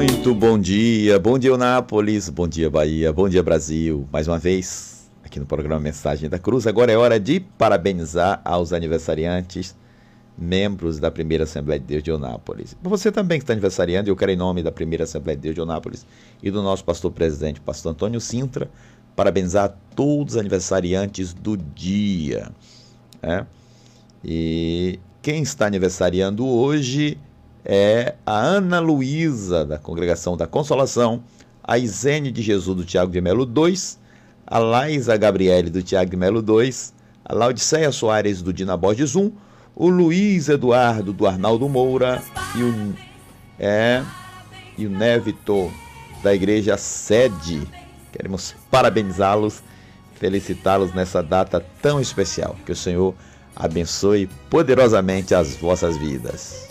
Muito bom dia Eunápolis, bom dia Bahia, bom dia Brasil. Mais uma vez, aqui no programa Mensagem da Cruz. Agora é hora de parabenizar aos aniversariantes, membros da Primeira Assembleia de Deus de Eunápolis. Você também que está aniversariando, eu quero em nome da Primeira Assembleia de Deus de Eunápolis e do nosso pastor presidente, pastor Antônio Sintra, parabenizar todos os aniversariantes do dia. E quem está aniversariando hoje é a Ana Luísa, da Congregação da Consolação, a Isene de Jesus, do Tiago de Melo 2, a Laísa Gabriele, do Tiago de Melo 2, a Laudiceia Soares, do Dina Borges 1, o Luiz Eduardo, do Arnaldo Moura, e o Nevito, da Igreja Sede. Queremos parabenizá-los, felicitá-los nessa data tão especial. Que o Senhor abençoe poderosamente as vossas vidas.